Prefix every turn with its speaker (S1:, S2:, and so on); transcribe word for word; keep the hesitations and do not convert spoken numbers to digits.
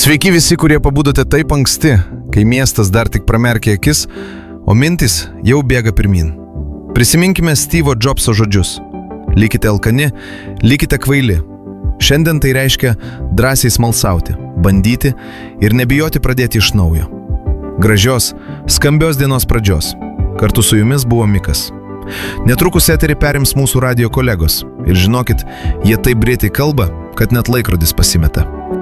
S1: Sveiki visi, kurie pabudote taip anksti, kai miestas dar tik pramerkė akis, o mintis jau bėga pirmin. Prisiminkime Steve'o Jobso žodžius. Likite alkani, likite kvaili. Šiandien tai reiškia drąsiai smalsauti, bandyti ir nebijoti pradėti iš naujo. Gražios, skambios dienos pradžios. Kartu su jumis buvo Mikas. Netrukus eterį perims mūsų radijo kolegos. Ir žinokit, jie taip greitai kalba, kad net laikrodis pasimeta.